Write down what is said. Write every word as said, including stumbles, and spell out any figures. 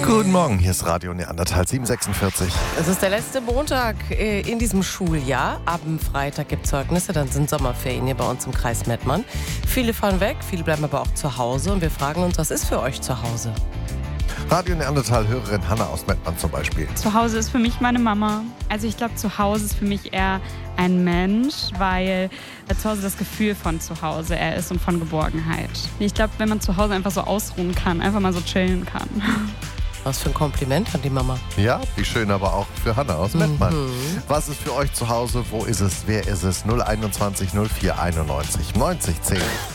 Guten Morgen, hier ist Radio Neandertal sieben sechsundvierzig. Es ist der letzte Montag äh, in diesem Schuljahr. Ab dem Freitag gibt es Zeugnisse, dann sind Sommerferien hier bei uns im Kreis Mettmann. Viele fahren weg, viele bleiben aber auch zu Hause und wir fragen uns, was ist für euch zu Hause? Radio Neandertal-Hörerin Hanna aus Mettmann zum Beispiel. Zu Hause ist für mich meine Mama. Also ich glaube, zu Hause ist für mich eher ein Mensch, weil zu Hause das Gefühl von zu Hause er ist und von Geborgenheit. Ich glaube, wenn man zu Hause einfach so ausruhen kann, einfach mal so chillen kann. Was für ein Kompliment an die Mama. Ja, wie schön, aber auch für Hanna aus Mettmann. Mhm. Was ist für euch zu Hause? Wo ist es? Wer ist es? null einundzwanzig null vier einundneunzig neunzig zehn.